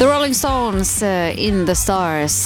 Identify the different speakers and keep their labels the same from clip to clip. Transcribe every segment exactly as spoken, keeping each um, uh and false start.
Speaker 1: The Rolling Stones, uh, In the Stars.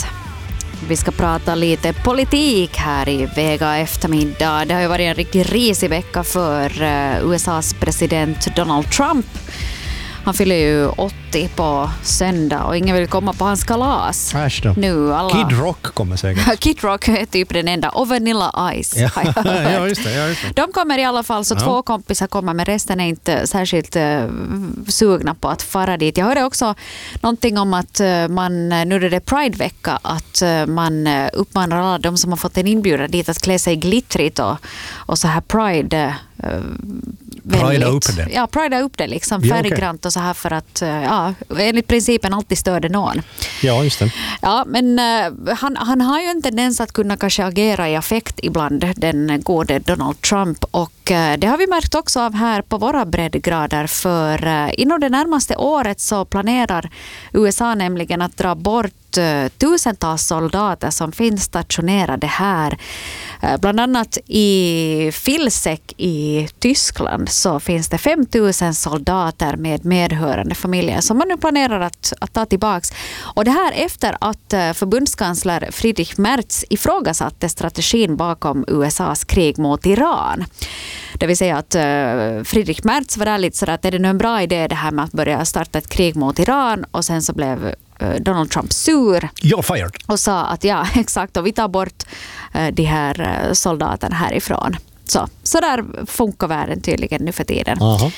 Speaker 1: Vi ska prata lite politik här i Vega eftermiddag. Det har ju varit en riktigt risig vecka för uh, U S A:s president Donald Trump. Han fyller ju åttio på söndag och ingen vill komma på hans kalas.
Speaker 2: Äsch då.
Speaker 1: Nu alla...
Speaker 2: Kid Rock kommer säkert.
Speaker 1: Kid Rock är typ den enda. Och Vanilla Ice.
Speaker 2: Ja, ja, just det, ja, just det.
Speaker 1: De kommer i alla fall, så ja. Två kompisar kommer, men resten är inte särskilt uh, sugna på att fara dit. Jag hörde också någonting om att uh, man, nu är det Pride-vecka, att uh, man uh, uppmanar alla de som har fått en inbjudan dit att klä sig glittrigt och, och så här Pride... Uh,
Speaker 2: Prida upp det.
Speaker 1: Ja, prida upp det liksom,
Speaker 2: Ja,
Speaker 1: färggrant okay. Och så här för att, ja, enligt principen alltid störde någon.
Speaker 2: Ja, just det.
Speaker 1: Ja, men uh, han, han har ju en tendens att kunna kanske agera i affekt ibland, den gode Donald Trump, och uh, det har vi märkt också av här på våra breddgrader, för uh, inom det närmaste året så planerar U S A nämligen att dra bort tusentals soldater som finns stationerade här. Bland annat i Vilseck i Tyskland så finns det fem tusen soldater med medhörande familjer som man nu planerar att, att ta tillbaks. Och det här efter att förbundskansler Friedrich Merz ifrågasatte strategin bakom U S A:s krig mot Iran. Det vill säga att Friedrich Merz var där lite sådär att är det nu en bra idé det här med att börja starta ett krig mot Iran, och sen så blev Donald Trump sur.
Speaker 2: You're fired.
Speaker 1: Och sa att ja, exakt, och vi tar bort uh, de här uh, soldaterna härifrån. Så, så där funkar världen tydligen nu för tiden. Uh,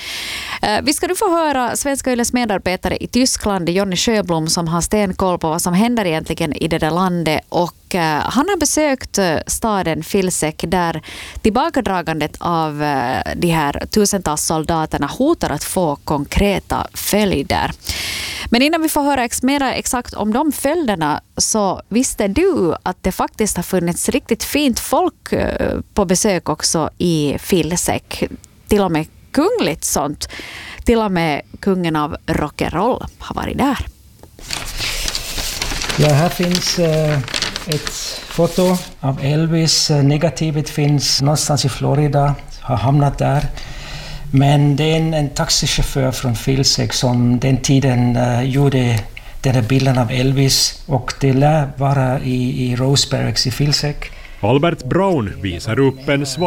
Speaker 1: vi ska nu få höra Svenska Yles medarbetare i Tyskland, Jonny Sjöblom, som har stenkoll på vad som händer egentligen i det där landet. Och uh, han har besökt uh, staden Vilseck där tillbakadragandet av uh, de här tusentals soldaterna hotar att få konkreta följder. Men innan vi får höra ex- mera exakt om de följderna, så visste du att det faktiskt har funnits riktigt fint folk uh, på besök också i Vilseck. Till och med kungligt sånt. Till och med kungen av rock'n'roll har varit där.
Speaker 3: Ja, här finns uh, ett foto av Elvis. Negativet finns någonstans i Florida, har hamnat där. Men det är en, en taxichaufför från Vilseck som den tiden uh, gjorde den här bilden av Elvis, och det lär vara i, i Rose Barracks i Vilseck.
Speaker 4: Albert Brown visar upp en svart